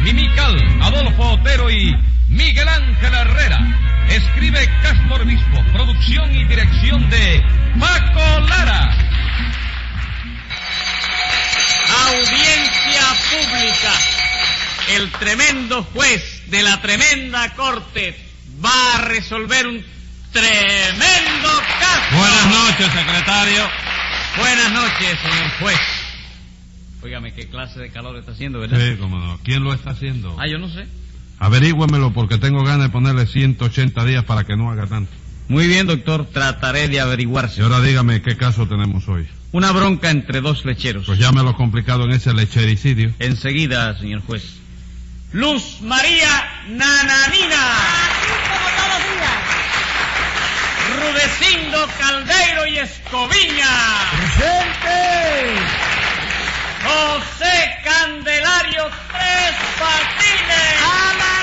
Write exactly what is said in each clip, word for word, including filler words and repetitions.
Mimical, Adolfo Otero y Miguel Ángel Herrera. Escribe Castro Obispo. Producción y dirección de Paco Lara. Audiencia pública. El tremendo juez de la tremenda corte va a resolver un tremendo caso. Buenas noches, secretario. Buenas noches, señor juez. Óigame, qué clase de calor está haciendo, ¿verdad? Sí, cómo no. ¿Quién lo está haciendo? Ah, yo no sé. Averígüemelo porque tengo ganas de ponerle ciento ochenta días para que no haga tanto. Muy bien, doctor, trataré de averiguarse. Y ahora dígame qué caso tenemos hoy. Una bronca entre dos lecheros. Pues ya me lo he complicado en ese lechericidio. Enseguida, señor juez. Luz María Nananina. Así como todos los días. Rudecindo Caldeiro y Escoviña. ¡Presente! José Candelario Tres Patines. ¡A la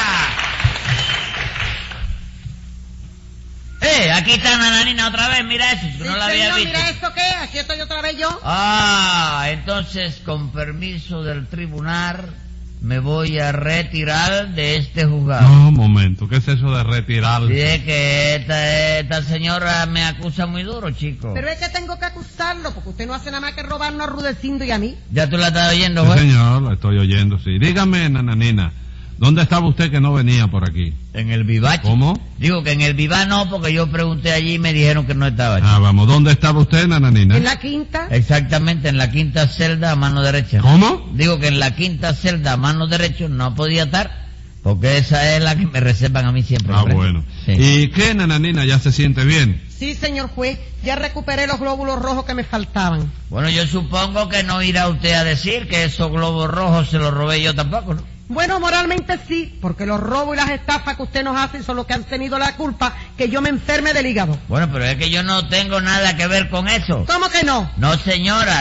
reja! Eh, aquí está Nananina otra vez, mira eso, que Sí, no la había señor, visto. mira esto qué, aquí estoy otra vez yo. Ah, entonces con permiso del tribunal me voy a retirar de este juzgado. No, un momento. ¿Qué es eso de retirar? Sí, es que esta, esta señora me acusa muy duro, chico. Pero es que tengo que acusarlo, porque usted no hace nada más que robarnos a Rudecindo y a mí. ¿Ya tú la estás oyendo, Sí, juez? señor, lo estoy oyendo, sí. Dígame, Nananina, ¿dónde estaba usted que no venía por aquí? En el vivache. ¿Cómo? Digo que en el viva no, porque yo pregunté allí y me dijeron que no estaba. Ah, vamos, ¿dónde estaba usted, Nananina? En la quinta. Exactamente, en la quinta celda a mano derecha. ¿Cómo? Digo que en la quinta celda a mano derecha no podía estar, porque esa es la que me reservan a mí siempre. Ah, ¿comprende? bueno. Sí. ¿Y qué, Nananina, ya se siente bien? Sí, señor juez, ya recuperé los glóbulos rojos que me faltaban. Bueno, yo supongo que no irá usted a decir que esos globos rojos se los robé yo tampoco, ¿no? Bueno, moralmente sí, porque los robos y las estafas que usted nos hace son los que han tenido la culpa que yo me enferme del hígado. Bueno, pero es que yo no tengo nada que ver con eso. ¿Cómo que no? No, señora.